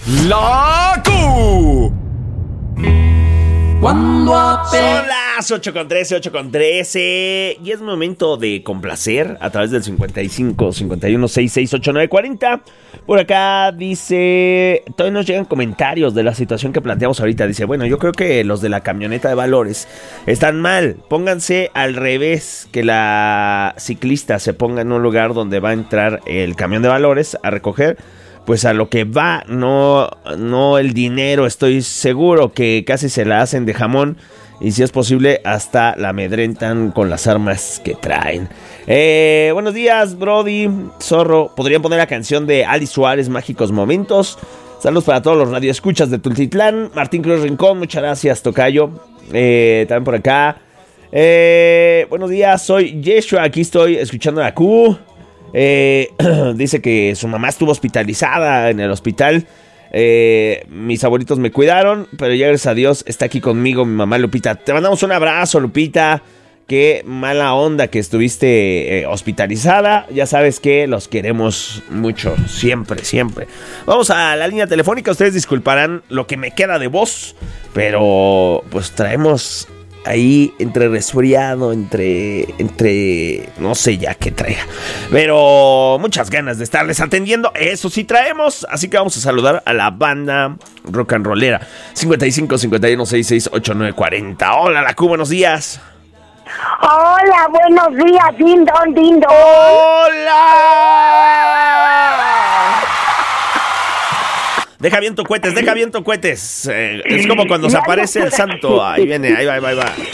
La Q. Son las 8:13, y es momento de complacer a través del 55 51 66 89 40. Por acá dice, todavía nos llegan comentarios de la situación que planteamos ahorita. Dice, bueno, yo creo que los de la camioneta de valores están mal. Pónganse al revés, que la ciclista se ponga en un lugar donde va a entrar el camión de valores a recoger, pues a lo que va, no el dinero. Estoy seguro que casi se la hacen de jamón, y si es posible hasta la amedrentan con las armas que traen. Buenos días, Brody, Zorro. ¿Podrían poner la canción de Ali Suárez, Mágicos Momentos? Saludos para todos los radioescuchas de Tultitlán. Martín Cruz Rincón, muchas gracias, tocayo. También por acá. Buenos días, soy Yeshua, aquí estoy escuchando la Q. Dice que su mamá estuvo hospitalizada en el hospital. Mis abuelitos me cuidaron, pero ya gracias a Dios está aquí conmigo mi mamá Lupita. Te mandamos un abrazo, Lupita. Qué mala onda que estuviste hospitalizada. Ya sabes que los queremos mucho, siempre, siempre. Vamos a la línea telefónica. Ustedes disculparán lo que me queda de voz, pero pues traemos ahí entre resfriado, entre no sé ya qué traiga, pero muchas ganas de estarles atendiendo. Eso sí traemos, así que vamos a saludar a la banda rock and rollera. 55 51 66 89 40. Hola, la Q, buenos días. Hola, buenos días, din don, din don. ¡Hola! Deja viento cohetes. Es como cuando se aparece el santo. Ahí viene, ahí va.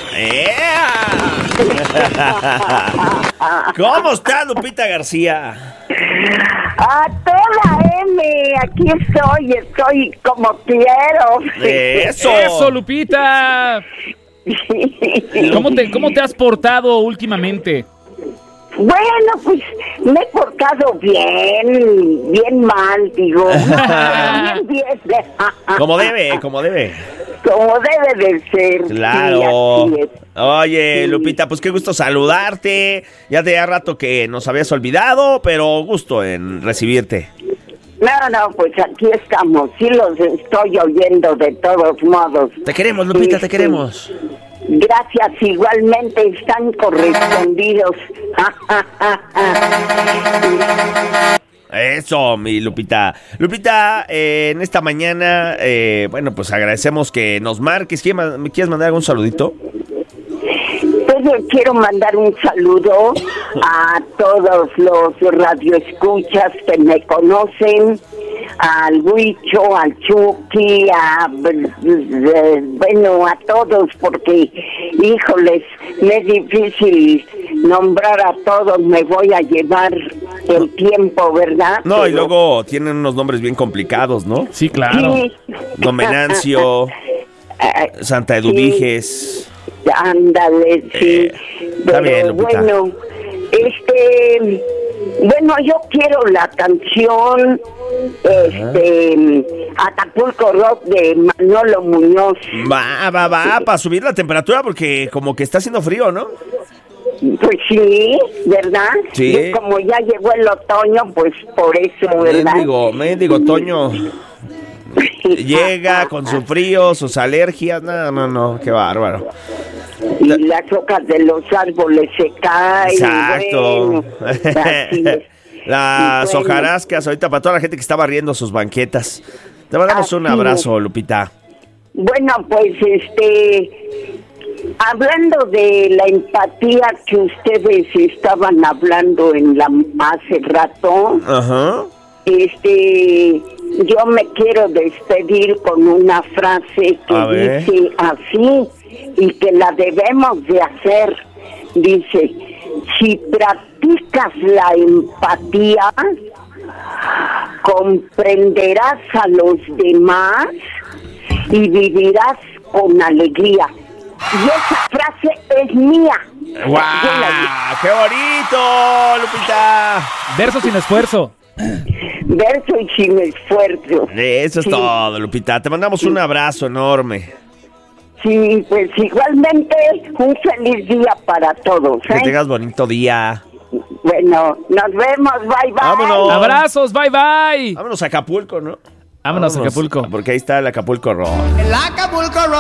¿Cómo estás, Lupita García? A toda M, aquí estoy como quiero. ¡Eso, Lupita! ¿Cómo te has portado últimamente? Bueno, pues me he portado bien mal, digo. bien. Como debe. Como debe de ser. Claro. Sí, Oye, Lupita, pues qué gusto saludarte. Ya tenía rato que nos habías olvidado, pero gusto en recibirte. No, pues aquí estamos. Sí los estoy oyendo de todos modos. Te queremos, Lupita, te queremos. Gracias, igualmente están correspondidos. Eso, mi Lupita. Lupita, en esta mañana, bueno, pues agradecemos que nos marques. ¿Me quieres mandar algún saludito? Pues yo quiero mandar un saludo a todos los radioescuchas que me conocen, al Huicho, al Chucky, bueno, a todos, porque, híjoles, me es difícil nombrar a todos, me voy a llevar el tiempo, ¿verdad? No, y luego tienen unos nombres bien complicados, ¿no? Sí, claro. Sí. Don Venancio, Santa Eduviges. Ándale, sí. Está bien, Lupita. Bueno, yo quiero la canción Acapulco Rock de Manolo Muñoz. Va, para subir la temperatura, porque como que está haciendo frío, ¿no? Pues sí, ¿verdad? Sí. Y como ya llegó el otoño, pues por eso, ¿verdad? Mendigo otoño. Llega con su frío, sus alergias. No, qué bárbaro. Y las hojas de los árboles se caen. Exacto. Bueno, así es. Las hojarascas ahorita para toda la gente que está barriendo sus banquetas. Te mandamos un abrazo, Lupita. Bueno, pues hablando de la empatía que ustedes estaban hablando hace rato. Ajá. Yo me quiero despedir con una frase que dice así, y que la debemos de hacer. Dice: si practicas la empatía, comprenderás a los demás y vivirás con alegría. Y esa frase es mía. ¡Guau! ¡Qué bonito, Lupita! Verso sin esfuerzo. Verso y sin esfuerzo. Eso es todo, Lupita. Te mandamos un abrazo enorme. Sí, pues igualmente un feliz día para todos. Que tengas bonito día. Bueno, nos vemos, bye. Vámonos. Abrazos, bye. Vámonos a Acapulco, ¿no? Vámonos a Acapulco. Porque ahí está el Acapulco Rock. El Acapulco Rock.